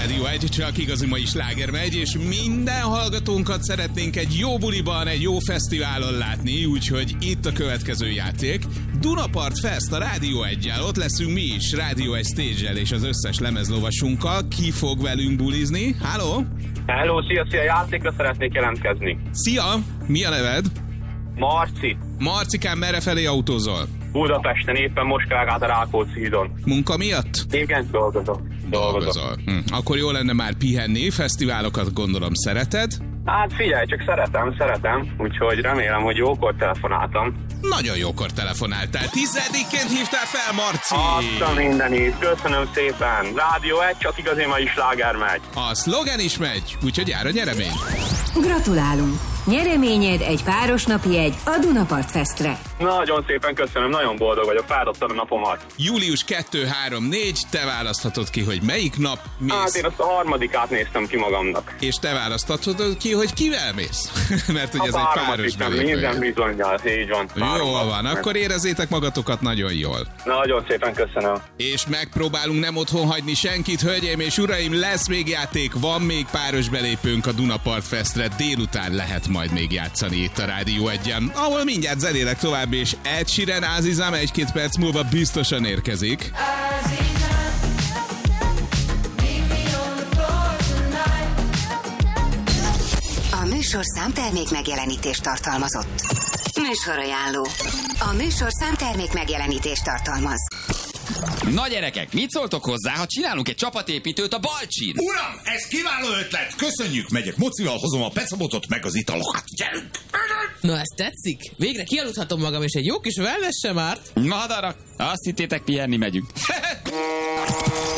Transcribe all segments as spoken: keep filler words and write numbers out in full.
Rádió egy, csak igazi mai sláger megy, és minden hallgatónkat szeretnénk egy jó buliban, egy jó fesztiválon látni, úgyhogy itt a következő játék. Dunapart Fest a Rádió egyel, ott leszünk mi is, Rádió egy stage-el és az összes lemezlovasunkkal. Ki fog velünk bulizni? Halló? Hello, szia, szia, játékra szeretnék jelentkezni. Szia, mi a neved? Marci. Marcikám, merre felé autózol? Budapesten, éppen most kell át a Rákóczi hídon. Munka miatt? Igen, dolgozok. Dolgozol. Hm. Akkor jó lenne már pihenni, fesztiválokat gondolom szereted? Hát figyelj, csak szeretem, szeretem, úgyhogy remélem, hogy jókor telefonáltam. Nagyon jókor telefonáltál. Tizedikként hívtál fel, Marci! Azt a mindenit, köszönöm szépen. Rádió egy, csak igazi mai sláger megy. A szlogen is megy, úgyhogy jár a nyeremény. Gratulálunk! Nyereményed egy páros napi jegy a Dunapart Festre. Nagyon szépen köszönöm, nagyon boldog vagyok, fáradtam a napomat. július kettő, három, négy, te választhatod ki, hogy melyik nap mész. Hát én azt a harmadikát néztem ki magamnak. És te választhatod ki, hogy kivel mész. Mert hogy ez egy páros belépő. Minden bizonnyal, így van. Jól van, akkor érezzétek magatokat nagyon jól. Nagyon szépen köszönöm. És megpróbálunk nem otthon hagyni senkit, hölgyeim és uraim, lesz még játék, van még páros belépőnk a Dunapart Festre, délután lehet majd még játszani itt a Rádió egyen, ahol mindjárt zenélek tovább, és Ed Sheeran, Azizam egy-két perc múlva biztosan érkezik. A műsorszám termék megjelenítést tartalmazott. Műsorajánló. A műsorszám termék megjelenítést tartalmaz. Na gyerekek, mit szóltok hozzá, ha csinálunk egy csapatépítőt a Balcsin? Uram, ez kiváló ötlet! Köszönjük, megyek mocival, hozom a pecabotot meg az italokat. Gyerünk! Na, ez tetszik? Végre kialudhatom magam, és egy jó kis wellness sem árt. Madarak, azt hittétek, pihenni megyünk.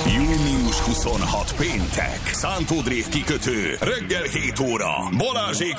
június huszonhatodika péntek. Szántódrév kikötő. Reggel hét óra. Balázsék